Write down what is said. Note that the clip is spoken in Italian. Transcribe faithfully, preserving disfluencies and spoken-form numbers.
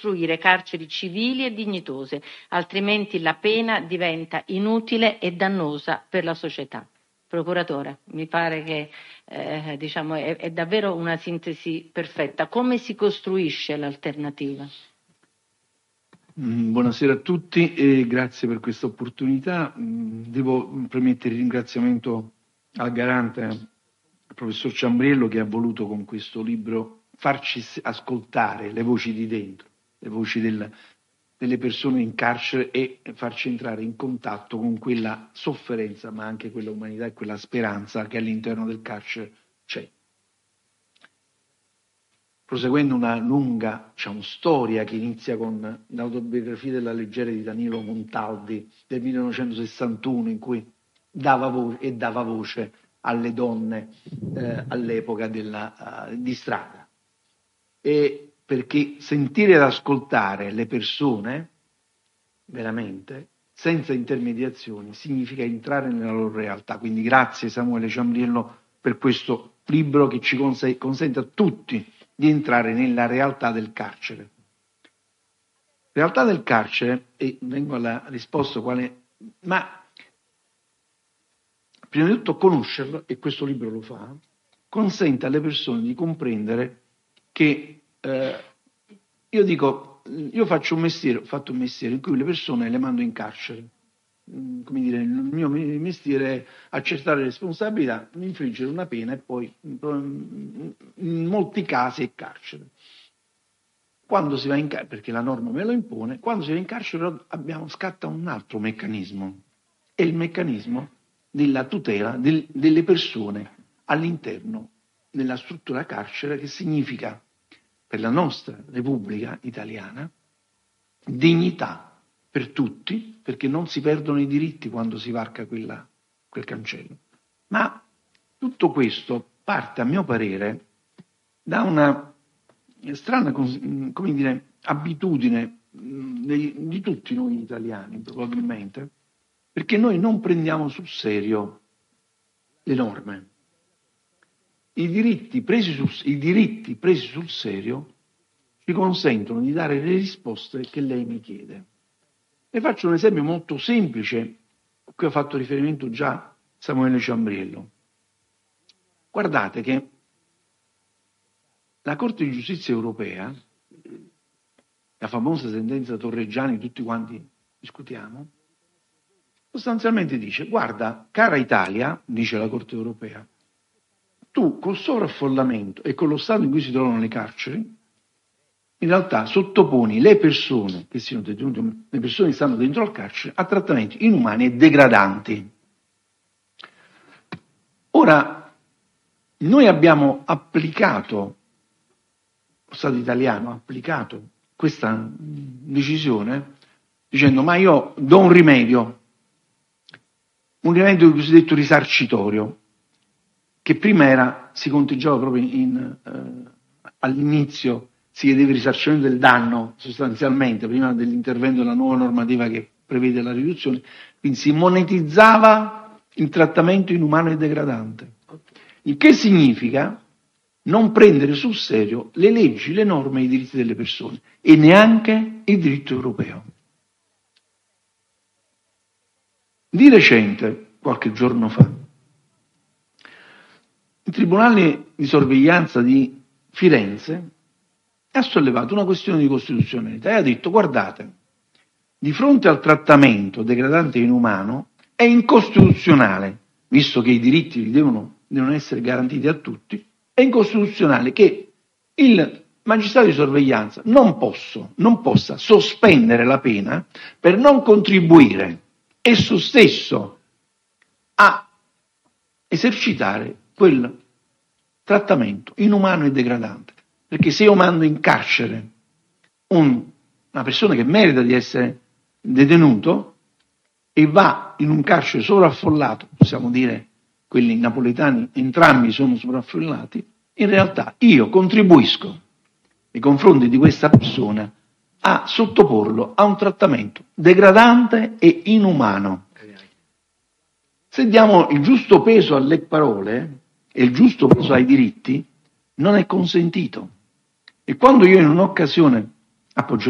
costruire carceri civili e dignitose, altrimenti la pena diventa inutile e dannosa per la società. Procuratore, mi pare che eh, diciamo, è, è davvero una sintesi perfetta. Come si costruisce l'alternativa? Buonasera a tutti e grazie per questa opportunità. Devo premettere il ringraziamento al garante, il professor Ciambriello, che ha voluto con questo libro farci ascoltare le voci di dentro, le voci del, delle persone in carcere e farci entrare in contatto con quella sofferenza, ma anche quella umanità e quella speranza che all'interno del carcere c'è. Proseguendo una lunga, diciamo, storia che inizia con l'autobiografia della leggera di Danilo Montaldi del millenovecentosessantuno, in cui dava voce e dava voce alle donne eh, all'epoca della, uh, di strada. E perché sentire ed ascoltare le persone, veramente, senza intermediazioni, significa entrare nella loro realtà. Quindi grazie Samuele Ciambriello per questo libro che ci conse- consente a tutti di entrare nella realtà del carcere. Realtà del carcere, e vengo alla risposta quale, ma prima di tutto conoscerlo, e questo libro lo fa, consente alle persone di comprendere che eh, io dico, io faccio un mestiere, ho fatto un mestiere in cui le persone le mando in carcere. Come dire, il mio mestiere è accertare responsabilità, infliggere una pena e poi in molti casi è carcere. Quando si va in carcere, perché la norma me lo impone, quando si va in carcere abbiamo, scatta un altro meccanismo, è il meccanismo della tutela del, delle persone all'interno della struttura carcere, che significa per la nostra Repubblica italiana dignità per tutti, perché non si perdono i diritti quando si varca quella, quel cancello. Ma tutto questo parte, a mio parere, da una strana, come dire, abitudine di, di tutti noi italiani, probabilmente, perché noi non prendiamo sul serio le norme. I diritti presi sul, i diritti presi sul serio ci consentono di dare le risposte che lei mi chiede. Le faccio un esempio molto semplice, a cui ha fatto riferimento già Samuele Ciambriello. Guardate che la Corte di Giustizia Europea, la famosa sentenza Torreggiani, tutti quanti discutiamo, sostanzialmente dice: guarda, cara Italia, dice la Corte Europea, tu col sovraffollamento e con lo stato in cui si trovano le carceri, in realtà sottoponi le persone che siano detenute, le persone che stanno dentro al carcere, a trattamenti inumani e degradanti. Ora, noi abbiamo applicato, lo Stato italiano ha applicato questa decisione dicendo: ma io do un rimedio, un rimedio cosiddetto risarcitorio, che prima era, si conteggiava proprio in, eh, all'inizio, si chiedeva il risarcimento del danno sostanzialmente, prima dell'intervento della nuova normativa che prevede la riduzione, quindi si monetizzava il trattamento inumano e degradante. Il che significa non prendere sul serio le leggi, le norme e i diritti delle persone, e neanche il diritto europeo. Di recente, qualche giorno fa, il Tribunale di sorveglianza di Firenze ha sollevato una questione di costituzionalità e ha detto: guardate, di fronte al trattamento degradante e inumano è incostituzionale, visto che i diritti devono, devono essere garantiti a tutti, è incostituzionale che il magistrato di sorveglianza non, posso, non possa sospendere la pena per non contribuire esso stesso a esercitare quel trattamento inumano e degradante. Perché se io mando in carcere un, una persona che merita di essere detenuto e va in un carcere sovraffollato, possiamo dire quelli napoletani entrambi sono sovraffollati, in realtà io contribuisco nei confronti di questa persona a sottoporlo a un trattamento degradante e inumano. Se diamo il giusto peso alle parole e il giusto peso ai diritti, non è consentito. E quando io in un'occasione appoggio